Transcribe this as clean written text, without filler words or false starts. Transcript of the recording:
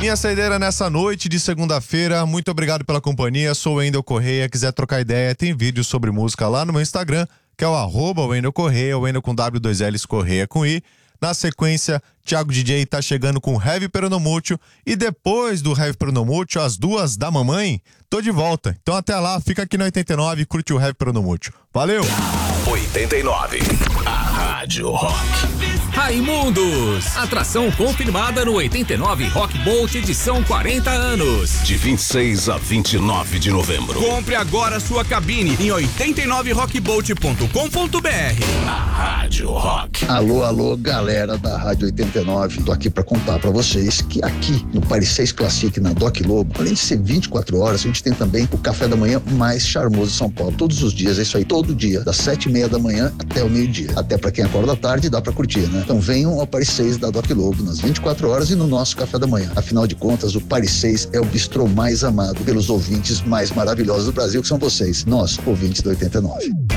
Minha saideira nessa noite de segunda-feira, muito obrigado pela companhia, sou o Wendel Correia, quiser trocar ideia, tem vídeo sobre música lá no meu Instagram, que é o @Wendel Correia, Wendel com W2Ls, Correia com I. Na sequência, Thiago DJ tá chegando com Heavy Peronomútil e depois do Heavy Peronomútil, às 2 da mamãe, tô de volta. Então até lá, fica aqui no 89 e curte o Heavy Peronomútil. Valeu! 89, a Rádio Rock. Raimundos, atração confirmada no 89 Rock Bolt edição 40 anos. De 26 a 29 de novembro. Compre agora sua cabine em 89rockbolt.com.br. A Rádio Rock. Alô, galera da Rádio 89. Tô aqui pra contar pra vocês que aqui no Paris 6 Classic, na Doc Lobo, além de ser 24 horas, a gente tem também o café da manhã mais charmoso de São Paulo. Todos os dias, é isso aí, todo dia, das 7h30 da manhã até o meio-dia. Até pra quem acorda à tarde, dá pra curtir, né? Então venham ao Paris 6 da Doc Lobo nas 24 horas e no nosso café da manhã. Afinal de contas, o Paris 6 é o bistrô mais amado pelos ouvintes mais maravilhosos do Brasil, que são vocês, nós, ouvintes do 89.